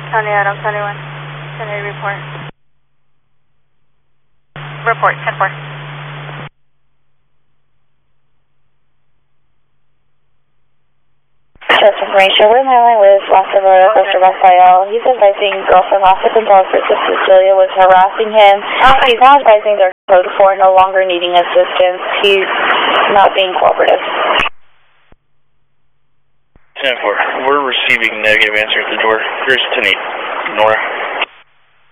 County Adams, 71. 10-8 report. Report, 10-4. Just information, we're in line with Los Alvaro, Mr. Rafael. He's advising girlfriend Los Alvaro, Princess Cecilia was harassing him. He's now advising their code 4 no longer needing assistance. He's not being cooperative. 10-4, we're receiving negative answer at the door. Here's 10-8, Nora.